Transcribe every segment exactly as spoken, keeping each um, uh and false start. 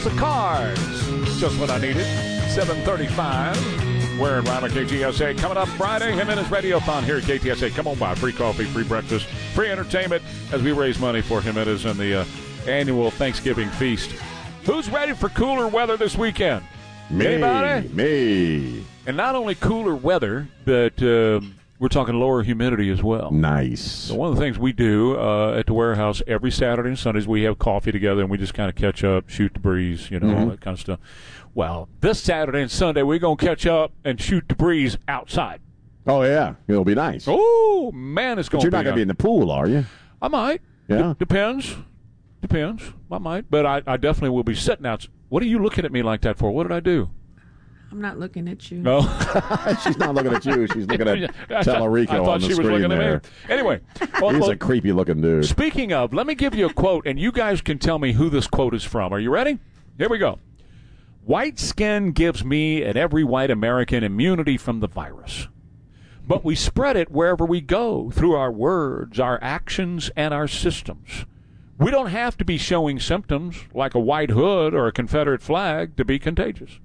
House of Cards. Just what I needed. seven thirty-five. We're in Ryler K T S A. Coming up Friday, Jimenez Radiothon here at K T S A. Come on by. Free coffee, free breakfast, free entertainment as we raise money for Jimenez and the uh, annual Thanksgiving feast. Who's ready for cooler weather this weekend? Me. Anybody? Me. And not only cooler weather, but uh, we're talking lower humidity as well. Nice. So one of the things we do uh, at the warehouse every Saturday and Sundays, we have coffee together and we just kind of catch up, shoot the breeze, you know, Mm-hmm. all that kind of stuff. Well, this Saturday and Sunday, we're going to catch up and shoot the breeze outside. Oh, yeah. It'll be nice. Oh, man, it's going But to you're be not going to be in the pool, are you? I might. Yeah. D- depends. Depends. I might. But I, I definitely will be sitting out. What are you looking at me like that for? What did I do? I'm not looking at you. No. She's not looking at you. She's looking at Tallarico I thought on the she was screen looking there. at me. Anyway. Well, He's well, a creepy-looking dude. Speaking of, let me give you a quote, and you guys can tell me who this quote is from. Are you ready? Here we go. White skin gives me and every white American immunity from the virus. But we spread it wherever we go, through our words, our actions, and our systems. We don't have to be showing symptoms like a white hood or a Confederate flag to be contagious.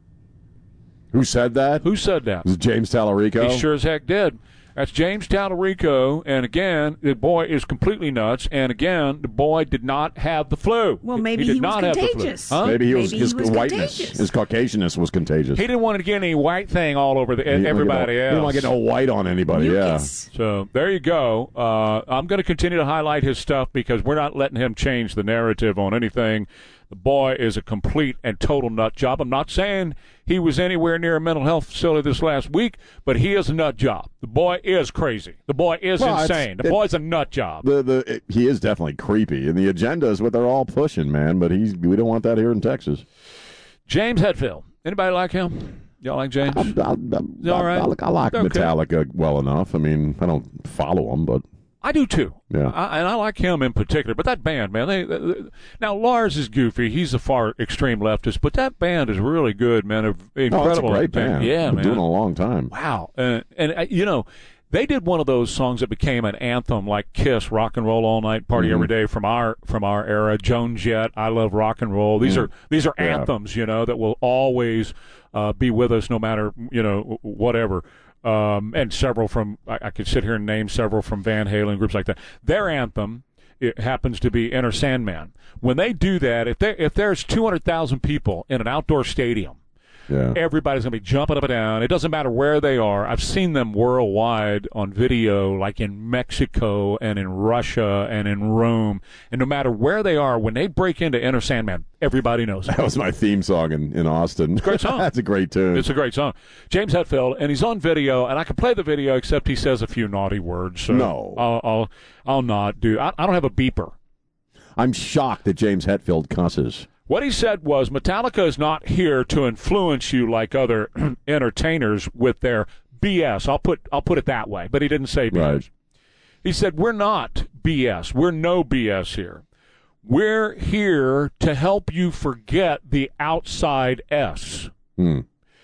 Who said that? Who said that? Was it James Tallarico? He sure as heck did. That's James Tallarico, and again, the boy is completely nuts, and again, the boy did not have the flu. Well, maybe he, did he was not have the flu. contagious. Huh? Maybe he was, Maybe his he was whiteness, contagious. his Caucasianness was contagious. He didn't want to get any white thing all over the, He didn't everybody get no, else. He didn't want to get no white on anybody, Mucus. So there you go. Uh, I'm going to continue to highlight his stuff because we're not letting him change the narrative on anything. The boy is a complete and total nut job. I'm not saying he was anywhere near a mental health facility this last week, but he is a nut job. The boy is crazy. The boy is Well, it's- insane. The it- boy's a nut job. Yeah. The, the, it- he is definitely creepy, and the agenda is what they're all pushing, man, but he's we don't want that here in Texas. James Hetfield. Anybody like him? Y'all like James? I, I, I, all right? I, I like Okay. Metallica well enough. I mean, I don't follow them, but I do too. Yeah. I, and I like him in particular. But that band, man, they, they now Lars is goofy. He's a far extreme leftist, but that band is really good, man. A- Incredible. oh, it's a great band. Yeah, Been man. doing it a long time. Wow. Uh, and, uh, you know, they did one of those songs that became an anthem like Kiss, Rock and Roll All Night, Party Mhm. Every Day from our from our era. Joan Jett, I Love Rock and Roll. These Mm. are these are Yeah. anthems, you know, that will always uh, be with us no matter, you know, whatever. Um, and several from, I, I could sit here and name several from Van Halen, groups like that. Their anthem, it happens to be Enter Sandman. When they do that, if, they, if there's two hundred thousand people in an outdoor stadium, Yeah. everybody's going to be jumping up and down. It doesn't matter where they are. I've seen them worldwide on video, like in Mexico and in Russia and in Rome. And no matter where they are, when they break into Enter Sandman, everybody knows it. That was my theme song in, in Austin. It's a great song. That's a great tune. It's a great song. James Hetfield, and he's on video, and I can play the video except he says a few naughty words. So No. I'll, I'll, I'll not do. I, I don't have a beeper. I'm shocked that James Hetfield cusses. What he said was, Metallica is not here to influence you like other entertainers with their B S. I'll put I'll put it that way, but he didn't say B S. Right. He said, we're not B S. We're no B S here. We're here to help you forget the outside S. Hmm.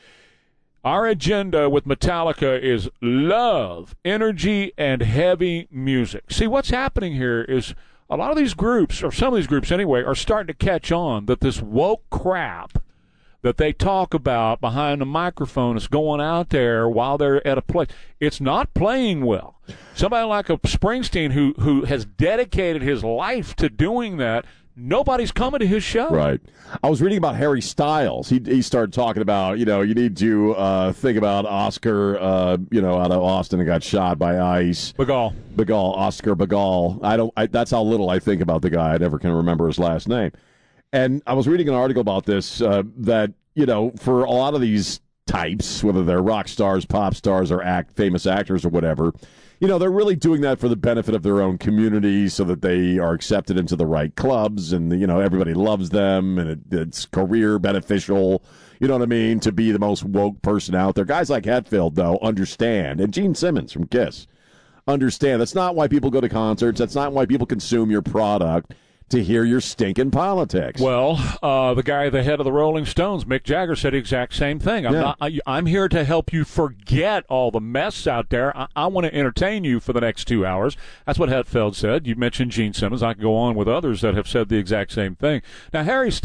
Our agenda with Metallica is love, energy, and heavy music. See, what's happening here is a lot of these groups, or some of these groups anyway, are starting to catch on that this woke crap that they talk about behind the microphone is going out there while they're at a place. It's not playing well. Somebody like a Springsteen who, who has dedicated his life to doing that, nobody's coming to his show. Right. I was reading about Harry Styles. He he started talking about, you know, you need to uh, think about Oscar, uh, you know, out of Austin and got shot by ICE. Bagall. Bagall, Oscar Bagall. I don't. I, that's how little I think about the guy. I never can remember his last name. And I was reading an article about this uh, that, you know, for a lot of these types, whether they're rock stars, pop stars, or act famous actors or whatever, you know, they're really doing that for the benefit of their own community so that they are accepted into the right clubs and, you know, everybody loves them and it, it's career beneficial, you know what I mean, to be the most woke person out there. Guys like Hetfield, though, understand, and Gene Simmons from Kiss, understand that's not why people go to concerts. That's not why people consume your product, to hear your stinking politics. Well, uh, the guy, the head of the Rolling Stones, Mick Jagger, said the exact same thing. I'm Yeah. not. I, I'm here to help you forget all the mess out there. I, I want to entertain you for the next two hours. That's what Hetfield said. You mentioned Gene Simmons. I can go on with others that have said the exact same thing. Now, Harry